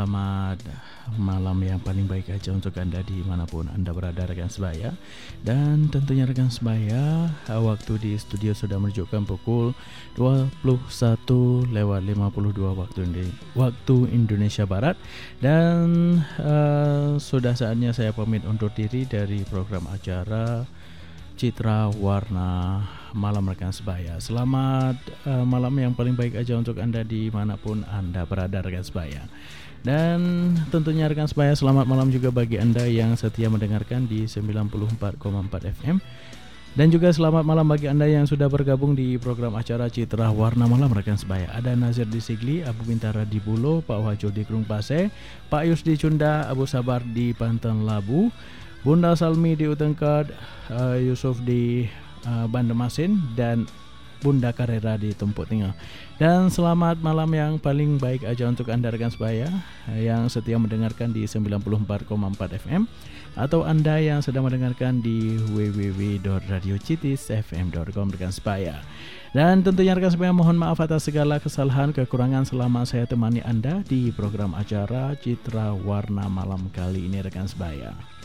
Selamat malam yang paling baik aja untuk Anda dimanapun Anda berada rekan sebaya. Dan tentunya rekan sebaya, waktu di studio sudah menunjukkan pukul 21:52 waktu Indonesia Barat. Dan sudah saatnya saya pamit undur diri dari program acara Citra Warna Malam rekan sebaya. Selamat malam yang paling baik aja untuk Anda dimanapun Anda berada rekan sebaya. Dan tentunya rekan sebaya, selamat malam juga bagi Anda yang setia mendengarkan di 94,4 FM. Dan juga selamat malam bagi Anda yang sudah bergabung di program acara Citra Warna Malam rekan sebaya. Ada Nazir di Sigli, Abu Bintara di Bulo, Pak Wajo di Krung Pase, Pak Yus di Cunda, Abu Sabar di Panten Labu, Bunda Salmi di Utengkad, Yusuf di Bandemasin, dan Bunda Karera di Tumpuk Tengah. Dan selamat malam yang paling baik aja untuk Anda rekan sebaya yang setia mendengarkan di 94,4 FM, atau Anda yang sedang mendengarkan di www.radiocitisfm.com rekan sebaya. Dan tentunya rekan sebaya, mohon maaf atas segala kesalahan kekurangan selama saya temani Anda di program acara Citra Warna Malam kali ini rekan sebaya.